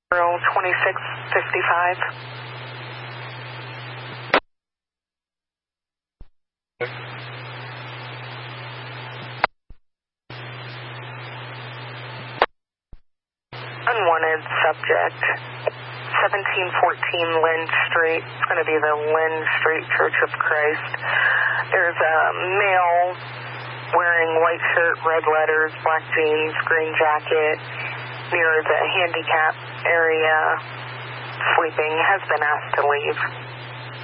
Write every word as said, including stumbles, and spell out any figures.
twenty-six fifty-five. Unwanted subject, seventeen fourteen Lynn Street. It's going to be the Lynn Street Church of Christ. There's a male wearing white shirt, red letters, black jeans, green jacket near the handicap area, sleeping, has been asked to leave.